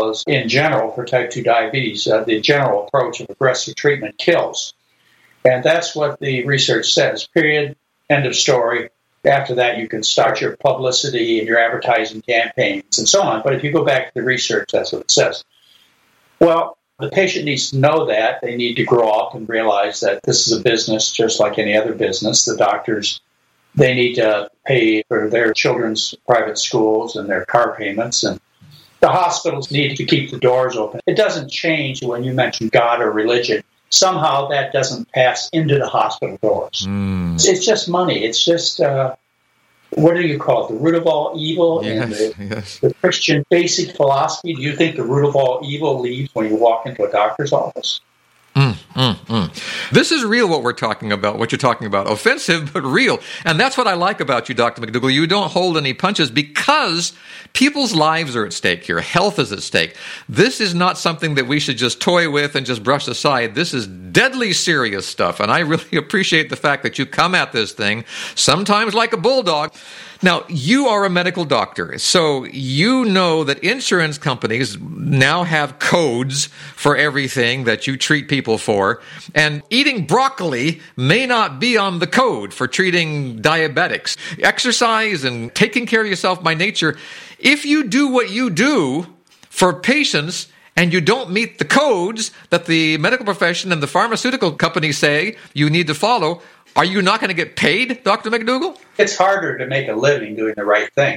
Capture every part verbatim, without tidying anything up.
is in general for type two diabetes, uh, the general approach of aggressive treatment kills. And that's what the research says, period, end of story. After that, you can start your publicity and your advertising campaigns and so on. But if you go back to the research, that's what it says. Well, the patient needs to know that. They need to grow up and realize that this is a business just like any other business. The doctors, they need to pay for their children's private schools and their car payments. And the hospitals need to keep the doors open. It doesn't change when you mention God or religion. Somehow that doesn't pass into the hospital doors. Mm. It's just money. It's just, uh, what do you call it, the root of all evil? Yes, in the, yes. the Christian basic philosophy. Do you think the root of all evil leaves when you walk into a doctor's office? Mm, mm, mm. This is real what we're talking about, what you're talking about. Offensive, but real. And that's what I like about you, Doctor McDougall. You don't hold any punches because people's lives are at stake here. Health is at stake. This is not something that we should just toy with and just brush aside. This is deadly serious stuff. And I really appreciate the fact that you come at this thing, sometimes like a bulldog. Now, you are a medical doctor, so you know that insurance companies now have codes for everything that you treat people for, and eating broccoli may not be on the code for treating diabetics. Exercise and taking care of yourself by nature, if you do what you do for patients and you don't meet the codes that the medical profession and the pharmaceutical companies say you need to follow, are you not going to get paid, Doctor McDougall? It's harder to make a living doing the right thing.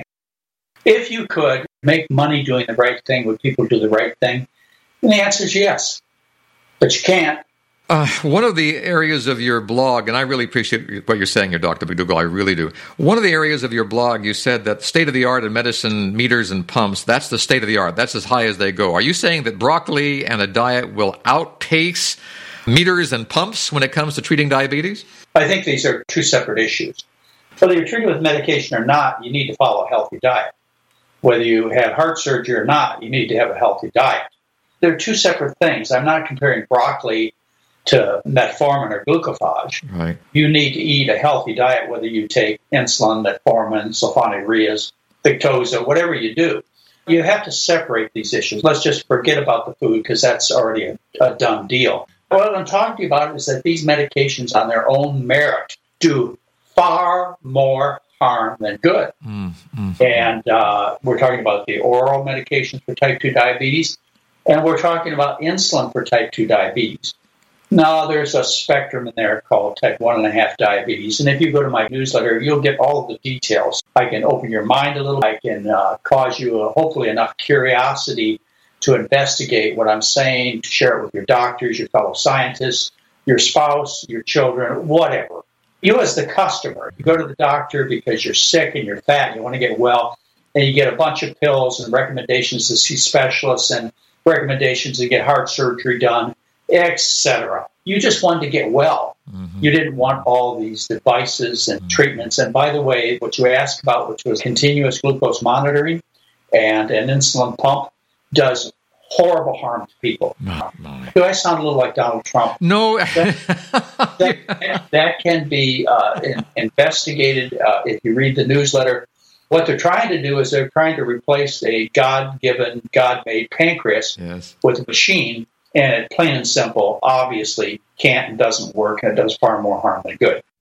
If you could make money doing the right thing, would people do the right thing? And the answer is yes. But you can't. Uh, one of the areas of your blog, and I really appreciate what you're saying here, Doctor McDougall, I really do. One of the areas of your blog, you said that state-of-the-art in medicine, meters and pumps, that's the state-of-the-art. That's as high as they go. Are you saying that broccoli and a diet will outpace meters and pumps when it comes to treating diabetes? I think these are two separate issues. Whether you're treated with medication or not, you need to follow a healthy diet. Whether you have heart surgery or not, you need to have a healthy diet. They're two separate things. I'm not comparing broccoli to metformin or glucophage. Right. You need to eat a healthy diet, whether you take insulin, metformin, sulfonylureas, Victoza, whatever you do. You have to separate these issues. Let's just forget about the food because that's already a, a done deal. What I'm talking to you about is that these medications on their own merit do far more harm than good. Mm, mm. And uh, we're talking about the oral medications for type two diabetes, and we're talking about insulin for type two diabetes. Now, there's a spectrum in there called type one and a half diabetes, and if you go to my newsletter, you'll get all of the details. I can open your mind a little. I can uh, cause you, a, hopefully, enough curiosity to investigate what I'm saying, to share it with your doctors, your fellow scientists, your spouse, your children, whatever. You as the customer, you go to the doctor because you're sick and you're fat and you want to get well, and you get a bunch of pills and recommendations to see specialists and recommendations to get heart surgery done, et cetera. You just wanted to get well. Mm-hmm. You didn't want all these devices and mm-hmm. treatments. And by the way, what you asked about, which was continuous glucose monitoring and an insulin pump, does horrible harm to people. No, no. Do I sound a little like Donald Trump? No. that, that, that can be uh, in, investigated uh, if you read the newsletter. What they're trying to do is they're trying to replace a God-given, God-made pancreas yes. with a machine, and it plain and simple, obviously, can't and doesn't work, and it does far more harm than good.